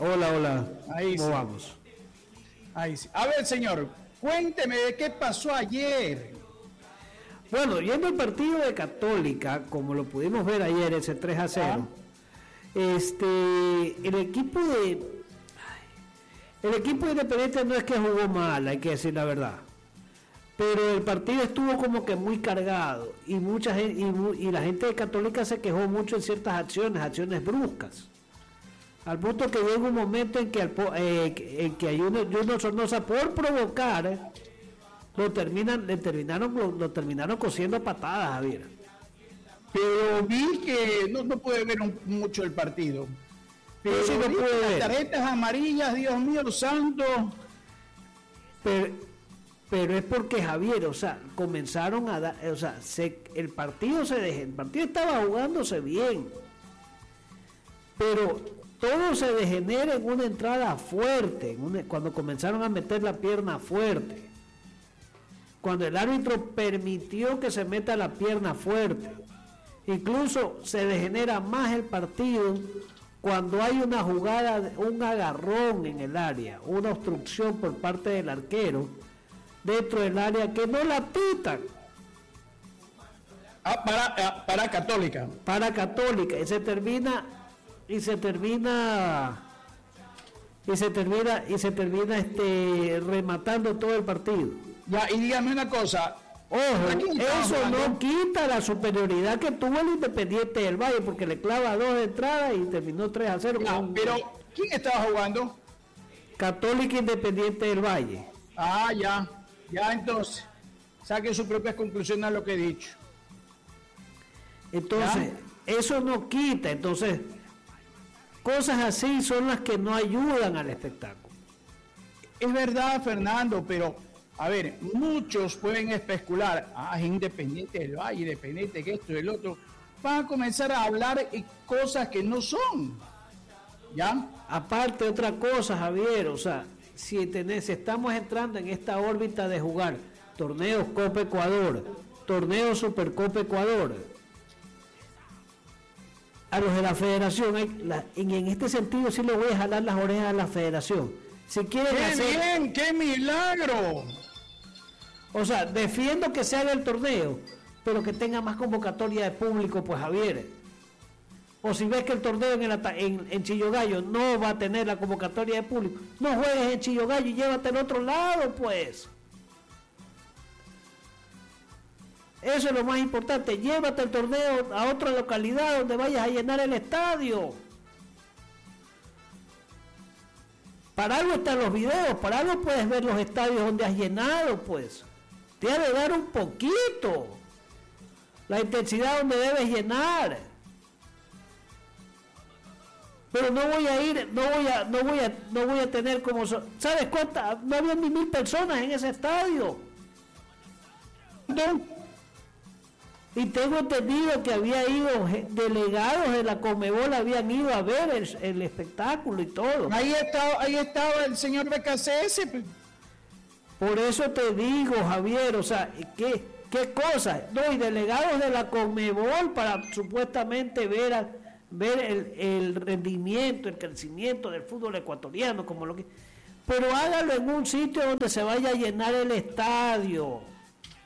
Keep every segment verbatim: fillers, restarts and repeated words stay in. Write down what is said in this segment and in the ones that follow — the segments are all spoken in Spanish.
Hola, hola. Ahí ¿Cómo sí. vamos? Ahí sí. A ver, señor, cuénteme de qué pasó ayer. Bueno, yendo al partido de Católica, como lo pudimos ver ayer, ese tres a cero, ah. este, el equipo de... El equipo Independiente no es que jugó mal, hay que decir la verdad. Pero el partido estuvo como que muy cargado y mucha gente, y, y la gente de Católica se quejó mucho en ciertas acciones, acciones bruscas. Al punto que llega un momento en que, al, eh, en que hay uno, Junior Sornosa por provocar, eh, lo terminan, le terminaron, lo, lo terminaron cosiendo patadas, Javier. Pero vi que no, no pude ver un, mucho el partido. Pero sí no pude ver. Tarjetas amarillas, Dios mío santo. Pero, pero es porque Javier, o sea, comenzaron a dar, o sea, se, el partido se dejó, el partido estaba jugándose bien, pero todo se degenera en una entrada fuerte, en una, cuando comenzaron a meter la pierna fuerte, cuando el árbitro permitió que se meta la pierna fuerte, incluso se degenera más el partido cuando hay una jugada, un agarrón en el área, una obstrucción por parte del arquero dentro del área que no la pitan. Ah, para, ah, para Católica. Para Católica, y se termina, y se termina, y se termina, y se termina este rematando todo el partido. Ya, y dígame una cosa. Ojo, eso no quita la superioridad que tuvo el Independiente del Valle, porque le clava dos entradas y terminó tres a cero. Ya, con... pero, ¿quién estaba jugando? Católica Independiente del Valle. Ah, ya, ya entonces, saque sus propias conclusiones a lo que he dicho. Entonces, ¿ya? Eso no quita, entonces, cosas así son las que no ayudan al espectáculo. Es verdad, Fernando, pero... A ver, muchos pueden especular, ah, es Independiente del Valle, Independiente que esto y el otro, van a comenzar a hablar cosas que no son, ¿ya? Aparte otra cosa, Javier, o sea, si, tenés, si estamos entrando en esta órbita de jugar torneos Copa Ecuador, torneos Supercopa Ecuador, a los de la federación, hay, la, en, en este sentido sí le voy a jalar las orejas a la federación. Si quieren ¡Qué hacer, bien! ¡Qué milagro! O sea, defiendo que se haga el torneo, pero que tenga más convocatoria de público, pues Javier. O si ves que el torneo en, el, en, en Chillogallo no va a tener la convocatoria de público, no juegues en Chillogallo y llévate al otro lado, pues. Eso es lo más importante, llévate el torneo a otra localidad donde vayas a llenar el estadio. Para algo están los videos, para algo puedes ver los estadios donde has llenado, pues. Te ha de dar un poquito la intensidad donde debes llenar. Pero no voy a ir, no voy a, no voy a, no voy a tener como, ¿sabes cuántas? No había ni mil personas en ese estadio. ¿No? Y tengo entendido que había ido delegados de la Conmebol, habían ido a ver el, el espectáculo y todo. Ahí estaba, ahí estaba el señor B K C S. Por eso te digo, Javier, o sea, ¿qué, qué cosa? No, y delegados de la Conmebol para supuestamente ver, a, ver el, el rendimiento, el crecimiento del fútbol ecuatoriano, como lo que... Pero hágalo en un sitio donde se vaya a llenar el estadio.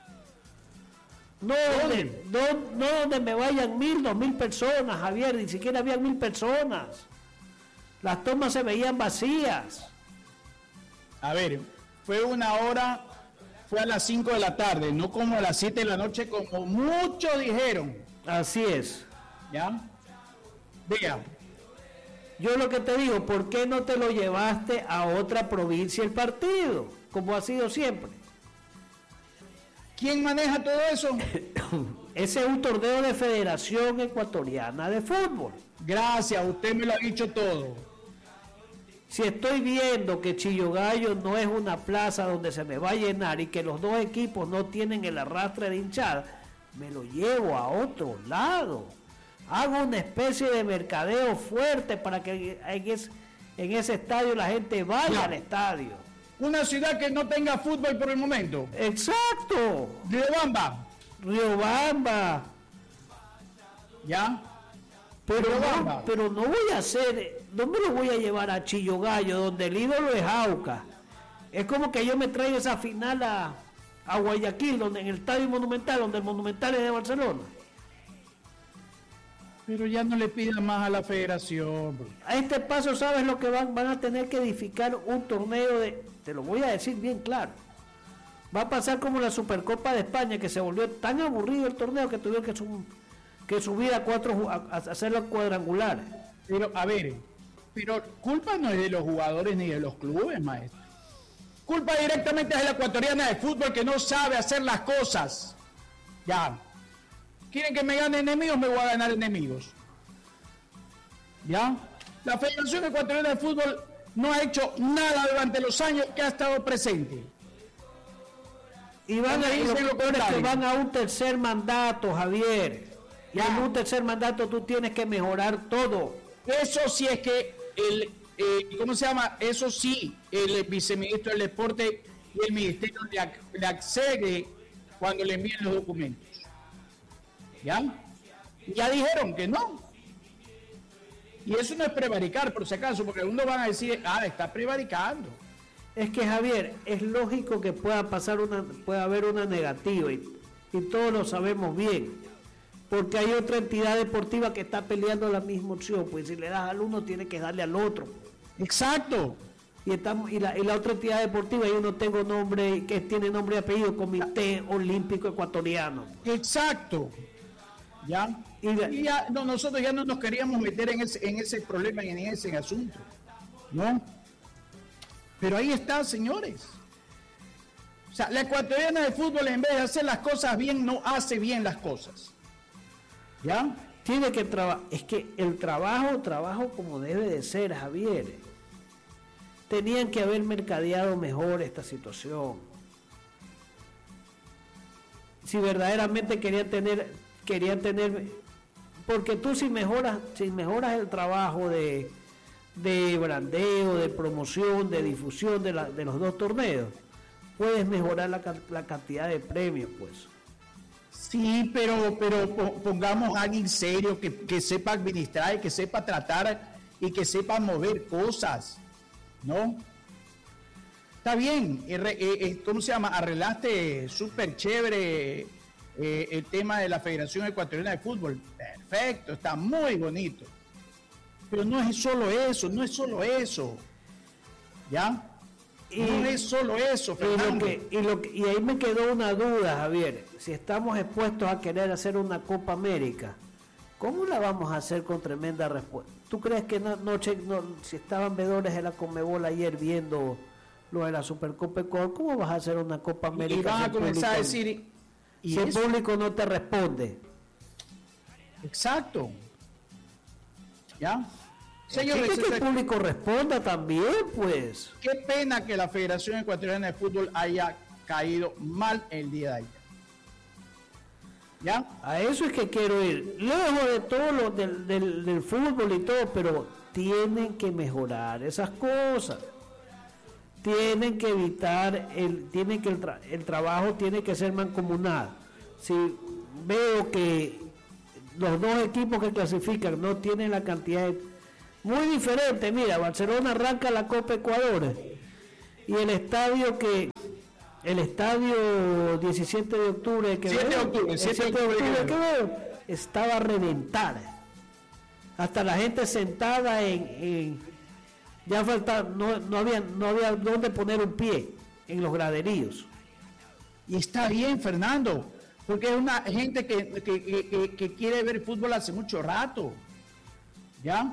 No donde, no, no donde me vayan mil, dos mil personas, Javier, ni siquiera habían mil personas. Las tomas se veían vacías. A ver, fue una hora, fue a las cinco de la tarde, no como a las siete de la noche, como muchos dijeron. Así es. ¿Ya? Vea. Yo lo que te digo, ¿por qué no te lo llevaste a otra provincia el partido? Como ha sido siempre. ¿Quién maneja todo eso? Ese es un torneo de Federación Ecuatoriana de Fútbol. Gracias, usted me lo ha dicho todo. Si estoy viendo que Chillogallo no es una plaza donde se me va a llenar y que los dos equipos no tienen el arrastre de hinchada, me lo llevo a otro lado. Hago una especie de mercadeo fuerte para que en ese, en ese estadio la gente vaya no. al estadio. Una ciudad que no tenga fútbol por el momento. Exacto. Riobamba. Riobamba. ¿Ya? Pero no, pero no voy a hacer, no me lo voy a llevar a Chillo Gallo, donde el ídolo es Aucas. Es como que yo me traigo esa final a, a Guayaquil, donde en el Estadio Monumental, donde el Monumental es de Barcelona. Pero ya no le pidan más a la federación, bro. A este paso, ¿sabes lo que van? Van a tener que edificar un torneo de, te lo voy a decir bien claro. Va a pasar como la Supercopa de España, que se volvió tan aburrido el torneo que tuvieron que, sub, que subir a cuatro, a, a hacer los cuadrangulares. Pero, a ver, pero culpa no es de los jugadores ni de los clubes, maestro. Culpa directamente es de la ecuatoriana de fútbol que no sabe hacer las cosas. Ya. ¿Quieren que me gane enemigos? Me voy a ganar enemigos. ¿Ya? La Federación Ecuatoriana de Fútbol no ha hecho nada durante los años que ha estado presente. Y van a, lo que van a un tercer mandato, Javier. Y en un tercer mandato tú tienes que mejorar todo. Eso sí es que el, eh, ¿cómo se llama? Eso sí, el viceministro del Deporte y el Ministerio le, le accede cuando le envíen los documentos. ¿Ya? Ya dijeron que no. Y eso no es prevaricar, por si acaso, porque algunos van a decir, ah, está prevaricando. Es que, Javier, es lógico que pueda pasar una, pueda haber una negativa y, y todos lo sabemos bien, porque hay otra entidad deportiva que está peleando la misma opción, pues si le das al uno tiene que darle al otro. Exacto. Y, estamos, y, la, y la otra entidad deportiva, yo no tengo nombre, que tiene nombre y apellido, Comité Olímpico Ecuatoriano. Exacto. ¿Ya? Y, y ya no, nosotros ya no nos queríamos meter en ese, en ese problema y en ese asunto, ¿no? Pero ahí está, señores. O sea, la ecuatoriana de fútbol, en vez de hacer las cosas bien, no hace bien las cosas. ¿Ya? Tiene que trabajar. Es que el trabajo, trabajo como debe de ser, Javier. Tenían que haber mercadeado mejor esta situación. Si verdaderamente querían tener, querían tener, porque tú si mejoras, si mejoras el trabajo de de brandeo, de promoción, de difusión de, la, de los dos torneos, puedes mejorar la, la cantidad de premios, pues. Sí, pero, pero pongamos a alguien serio que, que sepa administrar, que sepa tratar y que sepa mover cosas, ¿no? Está bien, eh, eh, ¿cómo se llama? Arreglaste súper chévere eh, el tema de la Federación Ecuatoriana de Fútbol. Perfecto, está muy bonito. Pero no es solo eso, no es solo eso. ¿Ya? Y, no es solo eso, Fernando. Y, lo que, y, lo que, y ahí me quedó una duda, Javier. Si estamos expuestos a querer hacer una Copa América, ¿cómo la vamos a hacer con tremenda respuesta? ¿Tú crees que no, noche, no, si estaban vedores de la Conmebol ayer viendo lo de la Supercopa Ecuador, ¿cómo vas a hacer una Copa América? Y van a comenzar a decir... ¿Y si el público no te responde? Exacto. ¿Ya? Señores, que el público responda también, pues. Qué pena que la Federación Ecuatoriana de Fútbol haya caído mal el día de ayer. ¿Ya? A eso es que quiero ir. Lejos de todo lo del, del, del fútbol y todo, pero tienen que mejorar esas cosas. Tienen que evitar, el, tienen que el, tra el trabajo tiene que ser mancomunado. Si veo que los dos equipos que clasifican no tienen la cantidad de... Muy diferente, mira, Barcelona arranca la Copa Ecuador y el estadio que el estadio diecisiete de octubre que siete de octubre, siete de octubre que veo, estaba a reventar. Hasta la gente sentada en, en ya falta no, no había no había dónde poner un pie en los graderíos. Y está bien, Fernando, porque es una gente que, que, que, que quiere ver fútbol hace mucho rato. ¿Ya?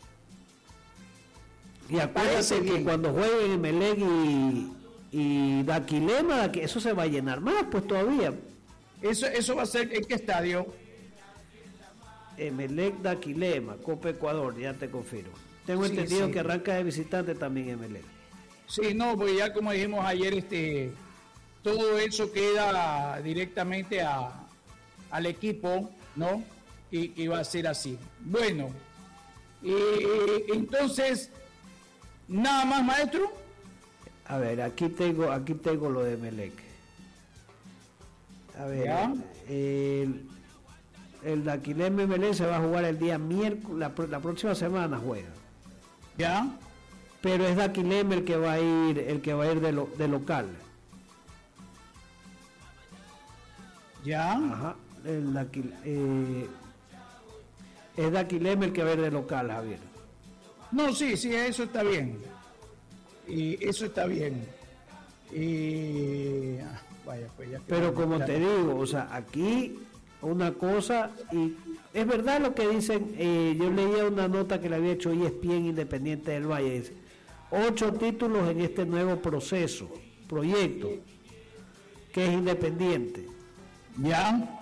Y acuérdense que cuando jueguen Emelec y, y Daquilema, que eso se va a llenar más, pues todavía. Eso, eso va a ser ¿en qué estadio? Emelec Daquilema, Copa Ecuador, ya te confirmo. Tengo sí, entendido sí. que arranca de visitante también Emelec. Sí, no, porque ya como dijimos ayer, este, todo eso queda directamente a, al equipo, ¿no? Y, y va a ser así. Bueno, eh, entonces... ¿Nada más, maestro? A ver, aquí tengo, aquí tengo lo de Emelec. A ver, el, el Daquilé Memelé se va a jugar el día miércoles, la, la próxima semana juega. ¿Ya? Pero es Daquilem el que va a ir, el que va a ir de, lo, de local. ¿Ya? Ajá. El Daquil, eh, es Daquilem el que va a ir de local, Javier. No, sí, sí, eso está bien. Y eso está bien. Y vaya, pues ya. Pero como te digo, o sea, aquí una cosa, y es verdad lo que dicen, eh, yo leía una nota que le había hecho E S P N Independiente del Valle, dice, ocho títulos en este nuevo proceso, proyecto, que es Independiente. Ya.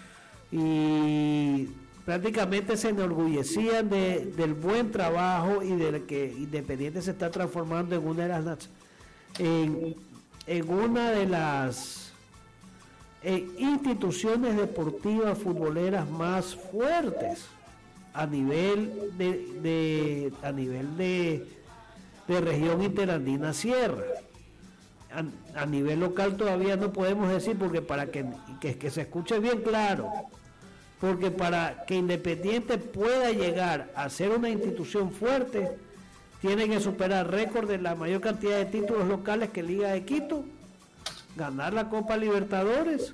Y prácticamente se enorgullecían de, del buen trabajo y de que Independiente se está transformando en una de las en, en una de las eh, instituciones deportivas futboleras más fuertes a nivel de, de a nivel de, de región interandina sierra. A, a nivel local todavía no podemos decir, porque para que, que, que se escuche bien claro, porque para que Independiente pueda llegar a ser una institución fuerte, tiene que superar récord de la mayor cantidad de títulos locales que Liga de Quito, ganar la Copa Libertadores.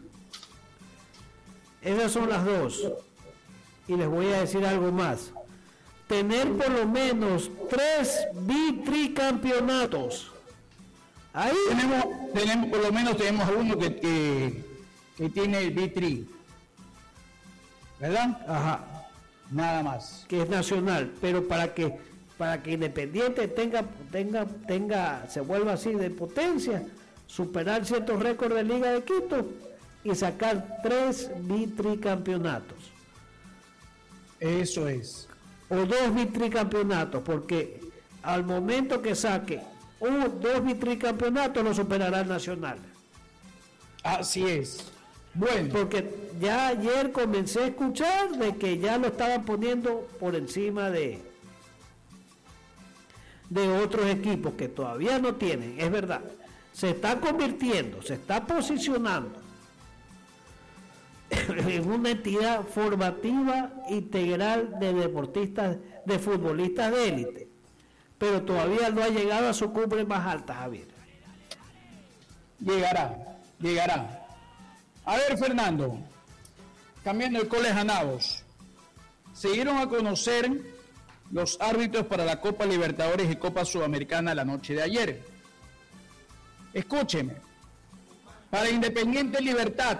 Esas son las dos. Y les voy a decir algo más. Tener por lo menos tres bitricampeonatos. Ahí tenemos, tenemos, por lo menos tenemos uno que, que, que tiene el bitri, ¿verdad? Ajá. Nada más. Que es nacional, pero para que para que Independiente tenga tenga tenga se vuelva así de potencia, superar ciertos récords de Liga de Quito y sacar tres bitricampeonatos. Eso es. O dos bitricampeonatos, porque al momento que saque uno, dos bitricampeonatos lo superará el nacional. Así es. Bueno. Porque ya ayer comencé a escuchar de que ya lo estaban poniendo por encima de de otros equipos que todavía no tienen, es verdad. Se está convirtiendo, se está posicionando en una entidad formativa integral de deportistas, de futbolistas de élite, pero todavía no ha llegado a su cumbre más alta, Javier. Llegará, llegará. A ver, Fernando, cambiando el Coles a Navos, se dieron a conocer los árbitros para la Copa Libertadores y Copa Sudamericana la noche de ayer. Escúcheme. Para Independiente Libertad,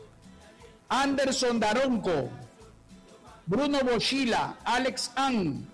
Anderson Daronco, Bruno Bochila, Alex An,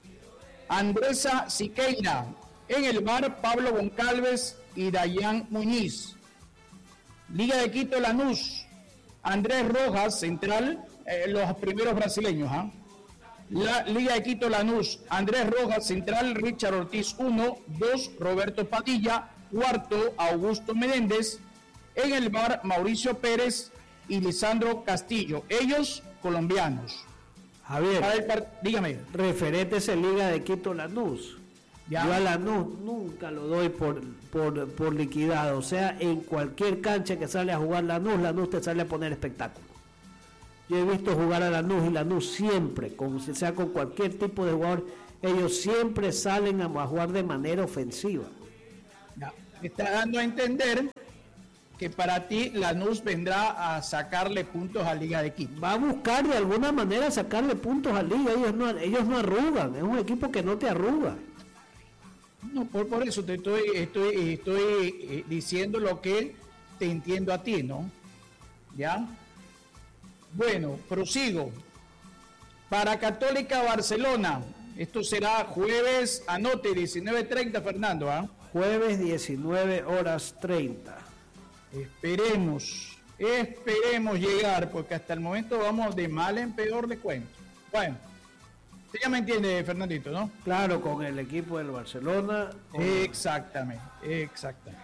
Andresa Siqueira. En el V A R, Pablo Goncalves y Dayan Muñiz. Liga de Quito, Lanús, Andrés Rojas, central, eh, los primeros brasileños. ¿eh? La Liga de Quito, Lanús, Andrés Rojas, central, Richard Ortiz, uno, dos, Roberto Padilla, cuarto, Augusto Menéndez. En el V A R, Mauricio Pérez y Lisandro Castillo, ellos colombianos. Javier, par... dígame. Referentes en Liga de Quito, Lanús. Ya. Yo a Lanús nunca lo doy por, por, por liquidado. O sea, en cualquier cancha que sale a jugar Lanús, Lanús te sale a poner espectáculo. Yo he visto jugar a Lanús y Lanús siempre, como si sea con cualquier tipo de jugador, ellos siempre salen a jugar de manera ofensiva. Ya. Me está dando a entender que para ti Lanús vendrá a sacarle puntos a Liga de Quito. Va a buscar de alguna manera sacarle puntos a Liga. Ellos no, ellos no arrugan, es un equipo que no te arruga. No, por, por eso te estoy, estoy, estoy eh, diciendo lo que te entiendo a ti, ¿no? ¿Ya? Bueno, prosigo. Para Católica Barcelona, esto será jueves, anote, diecinueve treinta, Fernando, ¿ah? ¿eh? Jueves, diecinueve horas treinta. Esperemos, esperemos llegar, porque hasta el momento vamos de mal en peor, de cuento. Bueno. Usted ya me entiende, Fernandito, ¿no? Claro, con el equipo del Barcelona. Con... Exactamente, exactamente.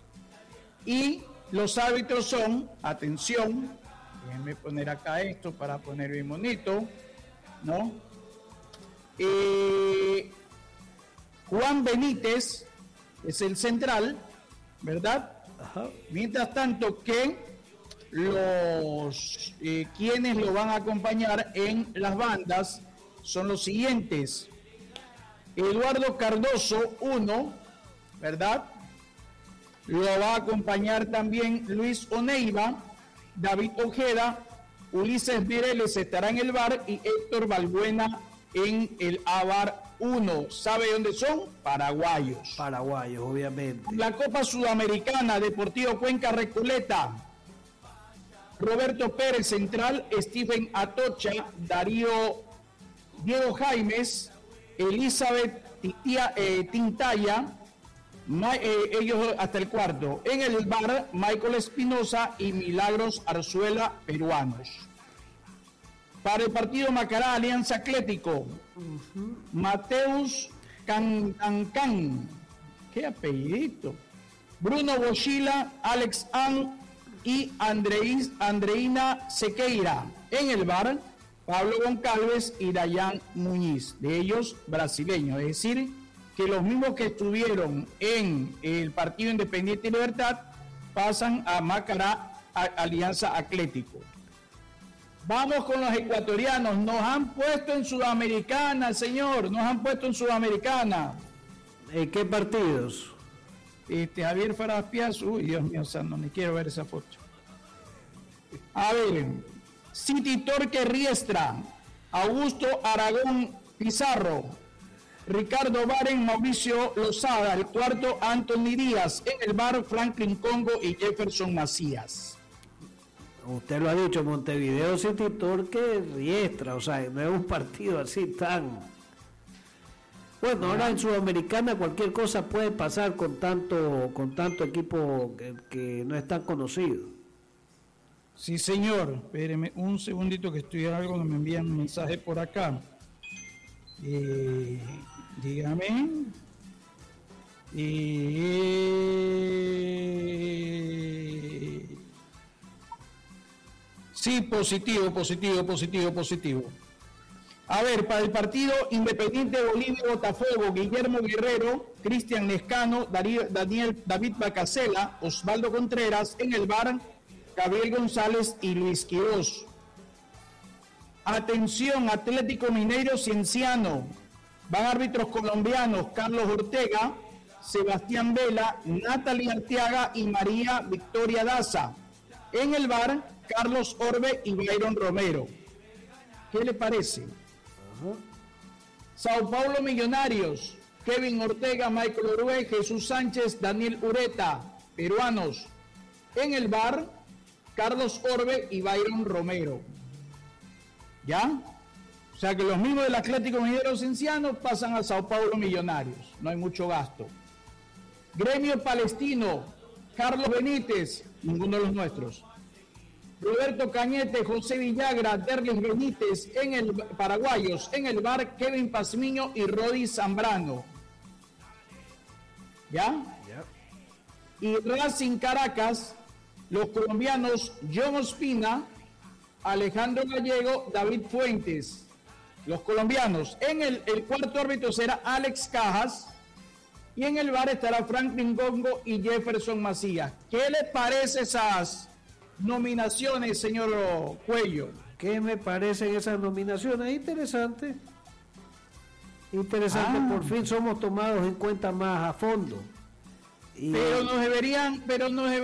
Y los árbitros son, atención, déjenme poner acá esto para poner bien bonito, ¿no? Eh, Juan Benítez es el central, ¿verdad? Ajá. Mientras tanto que los eh, quienes lo van a acompañar en las bandas son los siguientes: Eduardo Cardoso, uno, ¿verdad? Lo va a acompañar también Luis Oneiva, David Ojeda, Ulises Mireles estará en el bar y Héctor Balbuena en el A bar uno. ¿Sabe dónde son? Paraguayos. Paraguayos, obviamente. La Copa Sudamericana, Deportivo Cuenca Recoleta. Roberto Pérez, central, Stephen Atocha, Darío, Diego Jaimes, Elizabeth Titia, eh, Tintaya, Ma, eh, ellos hasta el cuarto. En el bar, Michael Espinosa y Milagros Arzuela, peruanos. Para el partido Macará, Alianza Atlético, uh-huh. Mateus Cancancán, qué apellidito, Bruno Bochila, Alex An y Andreis, Andreina Sequeira. En el bar, Pablo Goncalves y Dayan Muñiz, de ellos brasileños, es decir, que los mismos que estuvieron en el partido Independiente y Libertad pasan a Macará, a Alianza Atlético. Vamos con los ecuatorianos. Nos han puesto en Sudamericana, señor. Nos han puesto en Sudamericana. ¿En qué partidos? Este, Javier Faraz Piazza. Uy, Dios mío santo, ni quiero ver esa foto. A ver. City Torque Riestra. Augusto Aragón Pizarro. Ricardo Baren, Mauricio Lozada. El cuarto, Anthony Díaz. En el bar, Franklin Congo y Jefferson Macías. Usted lo ha dicho, Montevideo City Torque Riestra, o sea, no es un partido así tan... Bueno, ahora en Sudamericana cualquier cosa puede pasar con tanto con tanto equipo que, que no es tan conocido. Sí, señor. Espéreme un segundito que estoy en algo que me envían un mensaje por acá. Eh, dígame. Eh, sí, positivo, positivo, positivo, positivo. A ver, para el partido Independiente Bolivia Botafogo, Guillermo Guerrero, Cristian Lescano, Darío, Daniel David Bacasela, Osvaldo Contreras. En el bar, Gabriel González y Luis Quiroz. Atención, Atlético Mineiro Cienciano. Van árbitros colombianos, Carlos Ortega, Sebastián Vela, Natalie Arteaga y María Victoria Daza. En el bar, Carlos Orbe y Byron Romero. ¿Qué le parece? Uh-huh. Sao Paulo Millonarios, Kevin Ortega, Michael Orue, Jesús Sánchez, Daniel Ureta, peruanos. En el bar, Carlos Orbe y Byron Romero. ¿Ya? O sea que los mismos del Atlético Mineiro Cienciano pasan a Sao Paulo Millonarios. No hay mucho gasto. Gremio Palestino, Carlos Benítez, ninguno de los nuestros. Roberto Cañete, José Villagra, Derlis Benítez, en el paraguayos. En el bar, Kevin Pazmiño y Rodi Zambrano. ¿Ya? Yeah. Y Racing Caracas, los colombianos John Ospina, Alejandro Gallego, David Fuentes. Los colombianos. En el, el cuarto árbitro será Alex Cajas. Y en el bar estará Franklin Congo y Jefferson Macías. ¿Qué les parece esas nominaciones, señor Cuello? ¿Qué me parecen esas nominaciones? Interesante. Interesante, ah. Por fin somos tomados en cuenta más a fondo. Y... Pero nos deberían, pero nos deberían